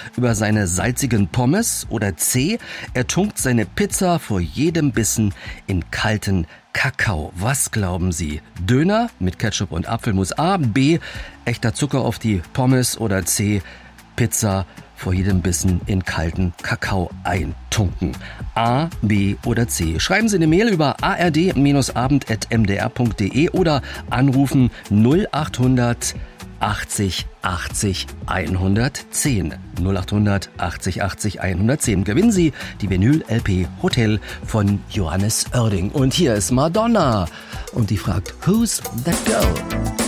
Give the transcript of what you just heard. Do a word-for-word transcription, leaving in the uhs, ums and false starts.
über seine salzigen Pommes? Oder C. Er tunkt seine Pizza vor jedem Bissen in kalten Kakao. Was glauben Sie? Döner mit Ketchup und Apfelmus? A. B. Echter Zucker auf die Pommes? Oder C. Pizza vor jedem Bissen in kalten Kakao eintunken? A, B oder C. Schreiben Sie eine Mail über a r d abend at m d r punkt d e oder anrufen null achthundert achtzig achtzig hundertzehn. null achthundert achtzig achtzig hundertzehn. Gewinnen Sie die Vinyl-L P Hotel von Johannes Oerding. Und hier ist Madonna. Und die fragt, who's that girl?